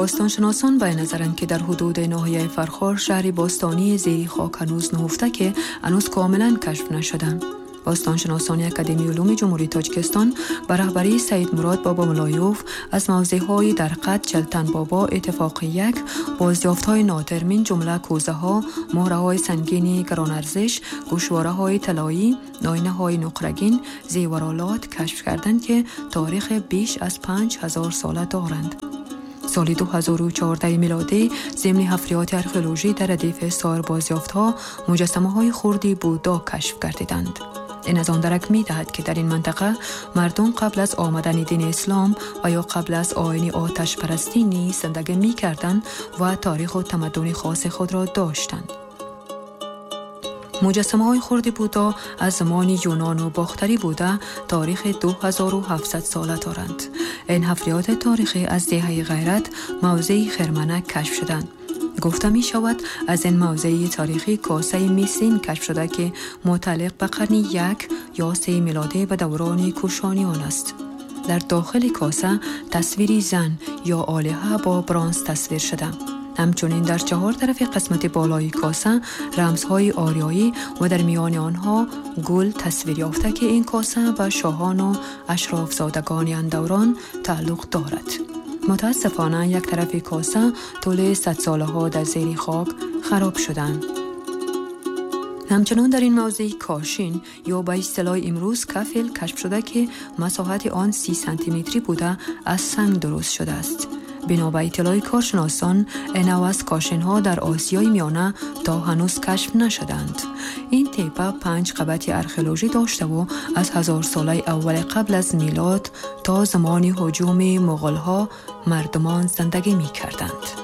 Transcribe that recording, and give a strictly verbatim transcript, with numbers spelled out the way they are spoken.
باستانشناسان به نظرند که در حدود ناحیه فرخار شهری باستانی زیر خاک هنوز نهفته که هنوز کاملا کشف نشدند. باستانشناسان اکادمی علوم جمهوری تاجیکستان به رهبری سید مراد بابا ملایوف از موضع‌های در قد چلتن بابا اتفاق یک بازیافت‌های نادر من جمله کوزه‌ها، مهره‌های سنگین گران‌ارزش، گوشواره‌های طلایی، ناینه‌های نقره‌گین، زیورالات کشف کردند که تاریخ بیش از پنج هزار ساله دارند. سال دو هزار و چهارده میلادی ضمن حفریات آرکئولوژی در ردیف سایر بازیافت‌ها مجسمه‌های خردی بودا کشف گردیدند. این از آن درک می دهد که در این منطقه مردم قبل از آمدن دین اسلام و یا قبل از آیین آتش پرستی نیز زندگی می کردند و تاریخ و تمدن خاص خود را داشتند. مجسمه های خرد بودا از زمان یونان و باختری بوده تاریخ دو هزار و هفتصد ساله دارند. این حفریات تاریخی از دهه غیرت موضع خرمنه کشف شدند. گفته می شود از این موضع تاریخی کاسه میسین کشف شده که متعلق به قرن یک یا سه میلادی به دوران کوشانیان است. در داخل کاسه تصویری زن یا آلهه با برنز تصویر شده. همچنین در چهار طرف قسمت بالای کاسه رمزهای آریایی و در میان آنها گل تصویر یافته که این کاسه به شاهان و اشراف زادگان آن دوران تعلق دارد. متاسفانه یک طرف کاسه طول صد ساله ها در زیر خاک خراب شدند. همچنان در این موضع کاشین یا به اصطلاح امروز کفل کشف شده که مساحت آن سی سانتی متری بوده از سنگ درست شده است. بنا به اطلاع کارشناسان این نوع از کاشین ها در آسیای میانه تا هنوز کشف نشدند. این تپه پنج قبط آرکئولوژی داشته و از هزار ساله اول قبل از میلاد تا زمان هجوم مغول ها مردمان زندگی می کردند.